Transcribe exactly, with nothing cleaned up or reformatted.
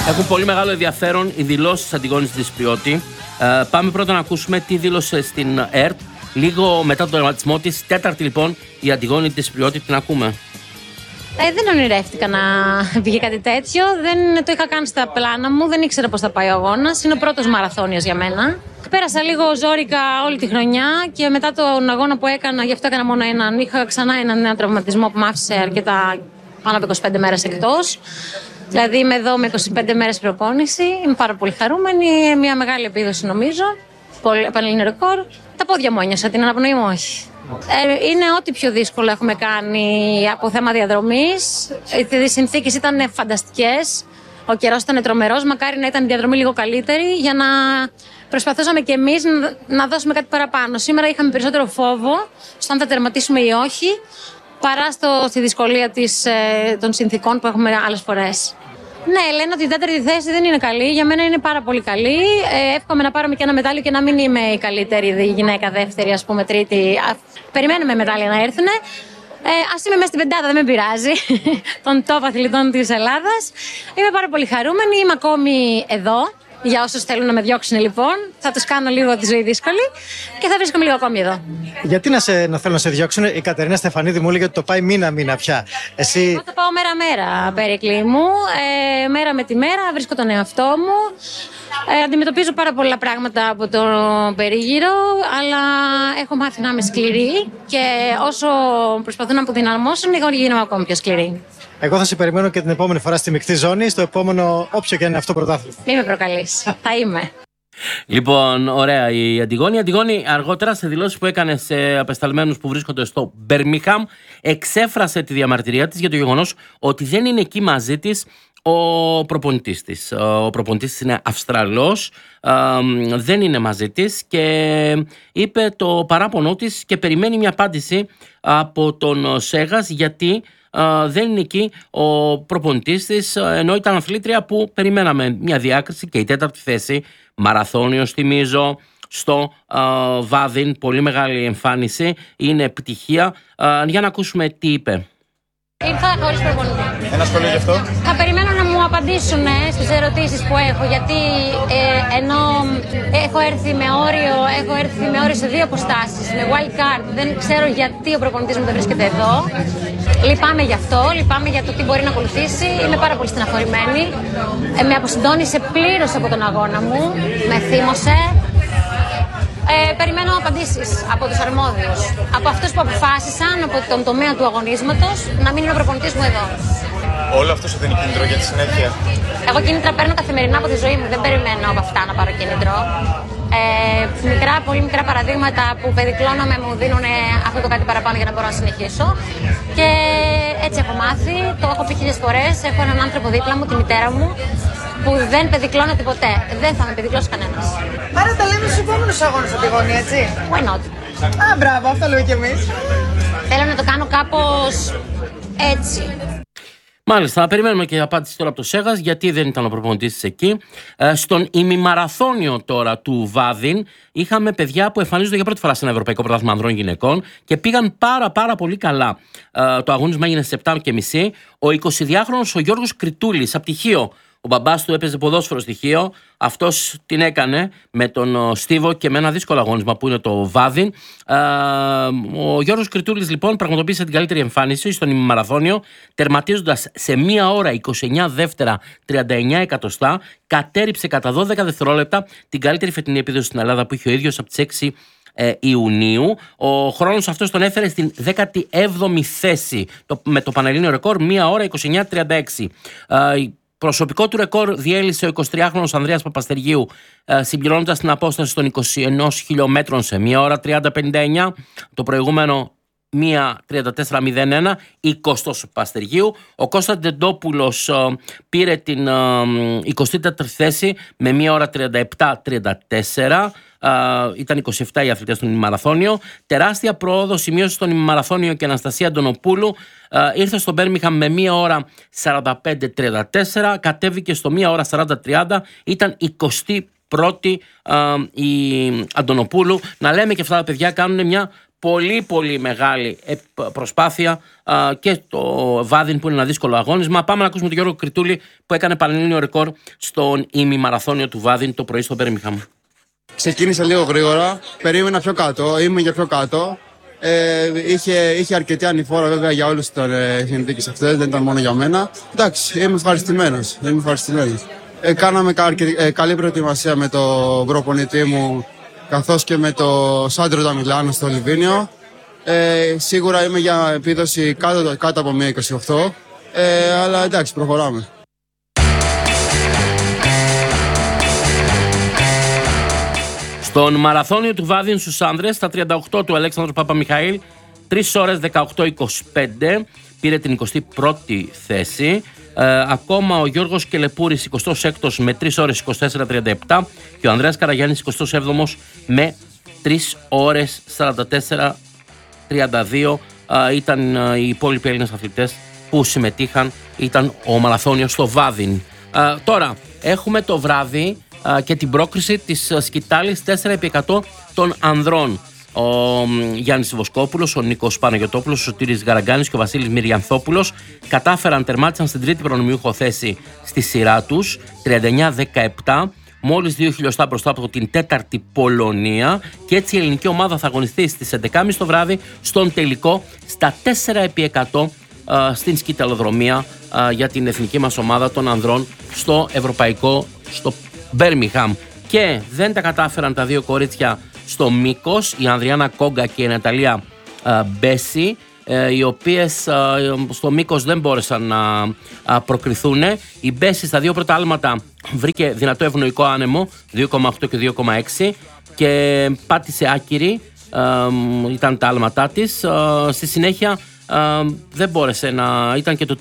Έχουν πολύ μεγάλο ενδιαφέρον οι δηλώσεις Αντιγόνης Δυσπριώτη. Ε, πάμε πρώτα να ακούσουμε τι δήλωσε στην ΕΡΤ λίγο μετά τον τερματισμό της. Τέταρτη λοιπόν η Αντιγόνη Δυσπριώτη, την ακούμε. Ε, δεν ονειρεύτηκα να βγει κάτι τέτοιο. Δεν το είχα κάνει στα πλάνα μου. Δεν ήξερα πώς θα πάει ο αγώνας. Είναι ο πρώτος μαραθώνιος για μένα. Πέρασα λίγο ζόρικα όλη τη χρονιά και μετά τον αγώνα που έκανα, γι' αυτό έκανα μόνο έναν. Είχα ξανά έναν νέο τραυματισμό που μ' άφησε αρκετά, πάνω από είκοσι πέντε μέρες εκτός. Δηλαδή είμαι εδώ με είκοσι πέντε μέρες προπόνηση. Είμαι πάρα πολύ χαρούμενη. Μια μεγάλη επίδοση νομίζω. Πανελλήνιο ρεκόρ. Τα πόδια μου ένιωσα, την αναπνοή μου όχι. Ε, είναι ό,τι πιο δύσκολο έχουμε κάνει από θέμα διαδρομής. Οι συνθήκες ήταν φανταστικές. Ο καιρός ήταν τρομερός. Μακάρι να ήταν η διαδρομή λίγο καλύτερη για να προσπαθούσαμε κι εμείς να δώσουμε κάτι παραπάνω. Σήμερα είχαμε περισσότερο φόβο στο αν θα τερματίσουμε ή όχι, παρά στο, στη δυσκολία της, των συνθήκων που έχουμε άλλες φορές. Ναι, λένε ότι η τέταρτη θέση δεν είναι καλή. Για μένα είναι πάρα πολύ καλή. Ε, εύχομαι να πάρουμε και ένα μετάλλιο και να μην είμαι η καλύτερη γυναίκα, δεύτερη, ας πούμε, τρίτη. Περιμένουμε μετάλλια να έρθουν. Ε, ας είμαι μέσα στην πεντάδα, δεν με πειράζει. Των top αθλητών της Ελλάδας. Είμαι πάρα πολύ χαρούμενη. Είμαι ακόμη εδώ. Για όσους θέλουν να με διώξουν, λοιπόν, θα τους κάνω λίγο τη ζωή δύσκολη και θα βρίσκομαι λίγο ακόμη εδώ. Γιατί να, σε, να θέλω να σε διώξουν, η Κατερίνα Στεφανίδη μου έλεγε ότι το πάει μήνα-μήνα πια. Εσύ... Εγώ το πάω μέρα-μέρα, Περικλή μου. Ε, μέρα με τη μέρα, βρίσκω τον εαυτό μου. Ε, αντιμετωπίζω πάρα πολλά πράγματα από το περίγυρο, αλλά έχω μάθει να είμαι σκληρή και όσο προσπαθούν να αποδυναμώσουν, εγώ γίνομαι ακόμη πιο σκληρή. Εγώ θα σε περιμένω και την επόμενη φορά στη μεικτή ζώνη, στο επόμενο, όποιο και είναι αυτό πρωτάθλημα. Μην με προκαλείς. Θα είμαι. Λοιπόν, ωραία η Αντιγόνη. Η Αντιγόνη αργότερα σε δηλώσεις που έκανε σε απεσταλμένους που βρίσκονται στο Μπέρμιγχαμ εξέφρασε τη διαμαρτυρία της για το γεγονός ότι δεν είναι εκεί μαζί της ο προπονητής της. Ο προπονητής της είναι Αυστραλός, δεν είναι μαζί της και είπε το παράπονό της και περιμένει μια απάντηση από τον Σέγας γιατί δεν είναι εκεί ο προπονητής της, ενώ ήταν αθλήτρια που περιμέναμε μια διάκριση και η τέταρτη θέση, μαραθώνιος θυμίζω, στο uh, Βάδιν, πολύ μεγάλη εμφάνιση, είναι επιτυχία. Uh, για να ακούσουμε τι είπε. Ήρθα χωρίς προπονητή. Ένα σχόλιο γι' αυτό. Θα περιμένω να μου απαντήσουν ε, στις ερωτήσεις που έχω, γιατί ε, ενώ έχω έρθει με όριο, έχω έρθει με όριο σε δύο αποστάσεις, με wild card, δεν ξέρω γιατί ο προπονητής μου δεν βρίσκεται εδώ. Λυπάμαι γι' αυτό, λυπάμαι για το τι μπορεί να ακολουθήσει. Είμαι πάρα πολύ στεναχωρημένη. Ε, με αποσυντώνησε πλήρως από τον αγώνα μου, με θύμωσε. Ε, περιμένω απαντήσεις από τους αρμόδιους, από αυτούς που αποφάσισαν από τον τομέα του αγωνίσματος να μην είναι ο προπονητής μου εδώ. Όλο αυτό σου δίνει κίνητρο για τη συνέχεια? Εγώ κίνητρα παίρνω καθημερινά από τη ζωή μου, δεν περιμένω από αυτά να πάρω κίνητρο. Ε, μικρά, πολύ μικρά παραδείγματα που περικλώνομαι μου δίνουν αυτό το κάτι παραπάνω για να μπορώ να συνεχίσω. Και έτσι έχω μάθει, το έχω πει χίλιες φορές, έχω έναν άνθρωπο δίπλα μου, τη μητέρα μου, που δεν παιδικλώνεται ποτέ. Δεν θα με παιδικλώσει κανένας. Άρα τα λέμε στους επόμενους αγώνες Αντιγόνη, έτσι? Why not? Α, μπράβο, αυτό λέμε κι εμείς. Θέλω να το κάνω κάπως έτσι. Μάλιστα, θα περιμένουμε και απάντηση τώρα από το Σέγας γιατί δεν ήταν ο προπονητής της εκεί. Ε, στον ημιμαραθώνιο τώρα του Βάδιν είχαμε παιδιά που εμφανίζονται για πρώτη φορά σε ένα ευρωπαϊκό πρωτάθλημα ανδρών γυναικών και πήγαν πάρα πάρα πολύ καλά. Ε, το αγώνισμα έγινε στις επτά και μισή. Ο εικοσιδυάχρονος ο Γιώργος Κριτούλης από Τυχείο. Ο μπαμπάς του έπαιζε ποδόσφαιρο στοιχείο. Αυτός την έκανε με τον Στίβο και με ένα δύσκολο αγώνισμα που είναι το Βάδιν. Ο Γιώργος Κριτούλης λοιπόν πραγματοποίησε την καλύτερη εμφάνιση στον ημιμαραθώνιο, τερματίζοντας σε μία ώρα είκοσι εννέα δεύτερα τριάντα εννέα εκατοστά. Κατέριψε κατά δώδεκα δευτερόλεπτα την καλύτερη φετινή επίδοση στην Ελλάδα που είχε ο ίδιος από τις έξι Ιουνίου. Ο χρόνος αυτός τον έφερε στην δέκατη έβδομη θέση με το πανελλήνιο ρεκόρ μία ώρα είκοσι εννέα τριάντα έξι. Προσωπικό του ρεκόρ διέλυσε ο εικοσιτριάχρονος Ανδρέας Παπαστεργίου, συμπληρώνοντας την απόσταση των είκοσι ένα χιλιόμετρων σε μία ώρα τριάντα πενήντα εννέα. Το προηγούμενο μία τριάντα τέσσερα μηδέν ένα, εικοστός Παπαστεργίου. Ο Κώστας Ντεντόπουλος πήρε την εικοστή τέταρτη θέση με μία ώρα τριάντα επτά τριάντα τέσσερα. Uh, ήταν είκοσι επτά οι αθλητές στον ημιμαραθώνιο. Τεράστια πρόοδο σημείωσε στον ημιμαραθώνιο και Αναστασία Αντωνοπούλου. Uh, ήρθε στο Μπέρμιγχαμ με μία ώρα σαράντα πέντε τριάντα τέσσερα. Κατέβηκε στο μία ώρα σαράντα τριάντα. Ήταν εικοστή πρώτη uh, η Αντωνοπούλου. Να λέμε και αυτά τα παιδιά κάνουν μια πολύ πολύ μεγάλη προσπάθεια α, και το Βάδιν που είναι ένα δύσκολο αγώνισμα. Πάμε να ακούσουμε τον Γιώργο Κριτούλη που έκανε πανελλήνιο ρεκόρ στον ημιμαραθώνιο του Βάδιν το πρωί στο Μπέρμιγχαμ. Ξεκίνησα λίγο γρήγορα, περίμενα πιο κάτω, ήμουν για πιο κάτω. Ε, είχε, είχε αρκετή ανηφόρα βέβαια για όλους τις ε, συνθήκες αυτές, δεν ήταν μόνο για μένα. Εντάξει, είμαι ευχαριστημένος. Είμαι ευχαριστημένος. Ε, κάναμε κα, ε, καλή προετοιμασία με τον προπονητή μου καθώς και με το Σάντρο Ταμιλάνο στο Λιβίνιο. Ε, σίγουρα είμαι για επίδοση κάτω, κάτω από μία είκοσι οκτώ, ε, αλλά εντάξει, προχωράμε. Στον μαραθώνιο του Βάδιν στους άνδρες, στα τριάντα οκτώ του Αλέξανδρου Παπαμιχαήλ, τρεις ώρες δεκαοκτώ είκοσι πέντε, πήρε την εικοστή πρώτη θέση. Ε, ακόμα ο Γιώργος Κελεπούρης εικοστός έκτος με τρεις ώρες είκοσι τέσσερα τριάντα επτά και ο Ανδρέας Καραγιάννης εικοστός έβδομος με τρεις ώρες σαράντα τέσσερα τριάντα δύο. Ε, ήταν ε, οι υπόλοιποι Έλληνες αθλητές που συμμετείχαν, ήταν ο μαραθώνιος στο Βάδιν. Ε, τώρα έχουμε το βράδυ ε, και την πρόκριση της σκητάλης τέσσερα επί εκατό των ανδρών. Ο Γιάννης Βοσκόπουλος, ο Νίκος Παναγιωτόπουλος, ο Σωτήρης Γαραγκάνης και ο Βασίλης Μυριανθόπουλος κατάφεραν, τερμάτισαν στην τρίτη προνομιούχο θέση στη σειρά τους, τριάντα εννιά δεκαεπτά, μόλις δύο χιλιοστά μπροστά από την τέταρτη Πολωνία, και έτσι η ελληνική ομάδα θα αγωνιστεί στις έντεκα και μισή το βράδυ στον τελικό στα τέσσερα επί εκατό α, στην σκηταλοδρομία α, για την εθνική μας ομάδα των ανδρών στο ευρωπαϊκό, στο Μπέρμιγχαμ. Και δεν τα κατάφεραν τα δύο κορίτσια στο μήκος, η Ανδριάννα Κόγκα και η Ναταλία α, Μπέση, ε, οι οποίες α, στο μήκος δεν μπόρεσαν να α, προκριθούν. Η Μπέση στα δύο πρώτα άλματα βρήκε δυνατό ευνοϊκό άνεμο δύο κόμμα οκτώ και δύο κόμμα έξι και πάτησε άκυρη, α, ήταν τα άλματά της. Α, στη συνέχεια α, δεν μπόρεσε να, ήταν και το